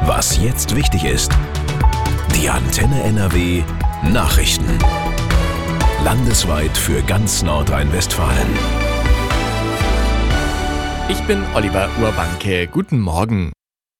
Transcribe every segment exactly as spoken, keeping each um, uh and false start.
Was jetzt wichtig ist. Die Antenne N R W Nachrichten. Landesweit für ganz Nordrhein-Westfalen. Ich bin Oliver Urbanke. Guten Morgen.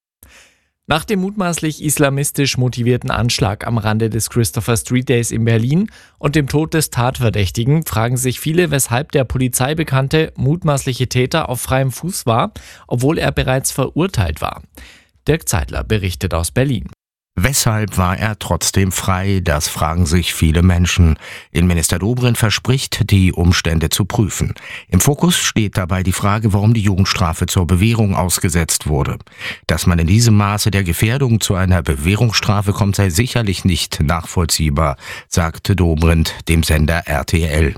Nach dem mutmaßlich islamistisch motivierten Anschlag am Rande des Christopher Street Days in Berlin und dem Tod des Tatverdächtigen fragen sich viele, weshalb der Polizei bekannte mutmaßliche Täter auf freiem Fuß war, obwohl er bereits verurteilt war. Dirk Zeitler berichtet aus Berlin. Weshalb war er trotzdem frei? Das fragen sich viele Menschen. Innenminister Dobrindt verspricht, die Umstände zu prüfen. Im Fokus steht dabei die Frage, warum die Jugendstrafe zur Bewährung ausgesetzt wurde. Dass man in diesem Maße der Gefährdung zu einer Bewährungsstrafe kommt, sei sicherlich nicht nachvollziehbar, sagte Dobrindt dem Sender R T L.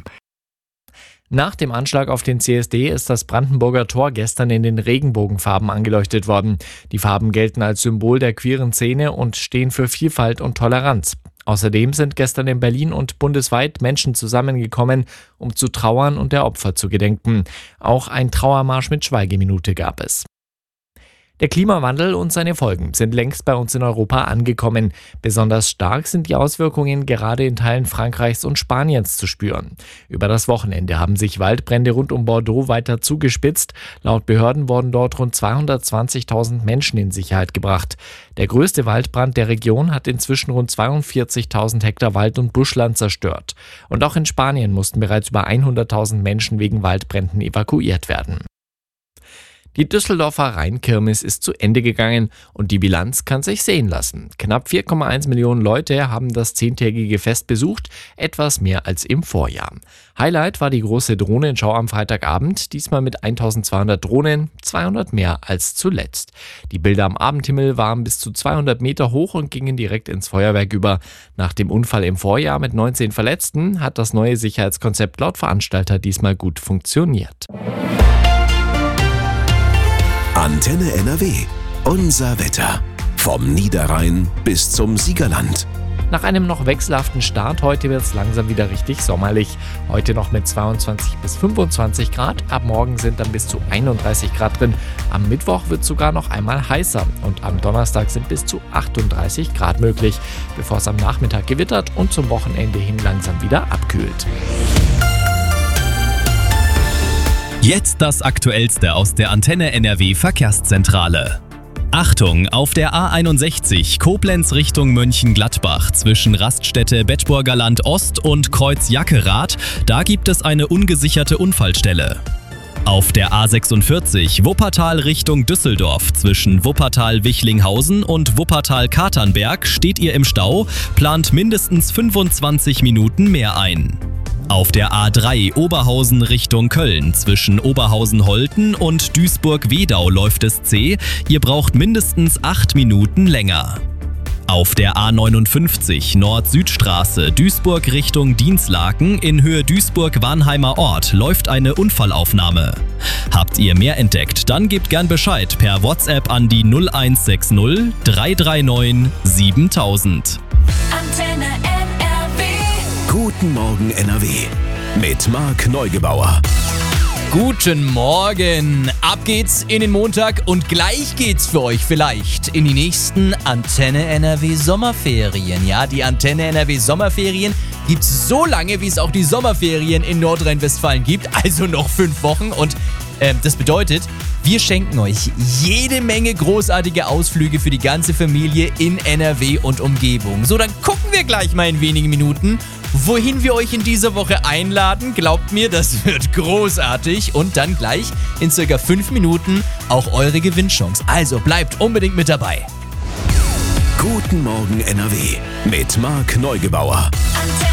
Nach dem Anschlag auf den C S D ist das Brandenburger Tor gestern in den Regenbogenfarben angeleuchtet worden. Die Farben gelten als Symbol der queeren Szene und stehen für Vielfalt und Toleranz. Außerdem sind gestern in Berlin und bundesweit Menschen zusammengekommen, um zu trauern und der Opfer zu gedenken. Auch ein Trauermarsch mit Schweigeminute gab es. Der Klimawandel und seine Folgen sind längst bei uns in Europa angekommen. Besonders stark sind die Auswirkungen gerade in Teilen Frankreichs und Spaniens zu spüren. Über das Wochenende haben sich Waldbrände rund um Bordeaux weiter zugespitzt. Laut Behörden wurden dort rund zweihundertzwanzigtausend Menschen in Sicherheit gebracht. Der größte Waldbrand der Region hat inzwischen rund zweiundvierzigtausend Hektar Wald- und Buschland zerstört. Und auch in Spanien mussten bereits über hunderttausend Menschen wegen Waldbränden evakuiert werden. Die Düsseldorfer Rheinkirmes ist zu Ende gegangen und die Bilanz kann sich sehen lassen. Knapp vier Komma eins Millionen Leute haben das zehntägige Fest besucht, etwas mehr als im Vorjahr. Highlight war die große Drohnenschau am Freitagabend, diesmal mit eintausendzweihundert Drohnen, zweihundert mehr als zuletzt. Die Bilder am Abendhimmel waren bis zu zweihundert Meter hoch und gingen direkt ins Feuerwerk über. Nach dem Unfall im Vorjahr mit neunzehn Verletzten hat das neue Sicherheitskonzept laut Veranstalter diesmal gut funktioniert. Antenne N R W. Unser Wetter. Vom Niederrhein bis zum Siegerland. Nach einem noch wechselhaften Start heute wird es langsam wieder richtig sommerlich. Heute noch mit zweiundzwanzig bis fünfundzwanzig Grad. Ab morgen sind dann bis zu einunddreißig Grad drin. Am Mittwoch wird es sogar noch einmal heißer. Und am Donnerstag sind bis zu achtunddreißig Grad möglich, bevor es am Nachmittag gewittert und zum Wochenende hin langsam wieder abkühlt. Jetzt das Aktuellste aus der Antenne N R W Verkehrszentrale. Achtung, auf der A einundsechzig Koblenz Richtung Mönchengladbach zwischen Raststätte Bedburger Land Ost und Kreuz Jackerath, da gibt es eine ungesicherte Unfallstelle. Auf der A sechsundvierzig Wuppertal Richtung Düsseldorf zwischen Wuppertal-Wichlinghausen und Wuppertal-Katernberg steht ihr im Stau, plant mindestens fünfundzwanzig Minuten mehr ein. Auf der A drei Oberhausen Richtung Köln zwischen Oberhausen-Holten und Duisburg-Wedau läuft es zäh. Ihr braucht mindestens acht Minuten länger. Auf der A neunundfünfzig Nord-Süd-Straße Duisburg Richtung Dinslaken in Höhe Duisburg-Warnheimer Ort läuft eine Unfallaufnahme. Habt ihr mehr entdeckt, dann gebt gern Bescheid per WhatsApp an die null eins sechs null drei drei neun siebentausend. Antenne N R W. Guten Morgen N R W. Mit Marc Neugebauer. Guten Morgen! Ab geht's in den Montag und gleich geht's für euch vielleicht in die nächsten Antenne N R W Sommerferien. Ja, die Antenne N R W Sommerferien gibt's so lange, wie es auch die Sommerferien in Nordrhein-Westfalen gibt, also noch fünf Wochen. Und äh, das bedeutet, wir schenken euch jede Menge großartige Ausflüge für die ganze Familie in N R W und Umgebung. So, dann gucken wir gleich mal in wenigen Minuten, wohin wir euch in dieser Woche einladen. Glaubt mir, das wird großartig. Und dann gleich in circa fünf Minuten auch eure Gewinnchance. Also bleibt unbedingt mit dabei. Guten Morgen N R W mit Marc Neugebauer. Antenne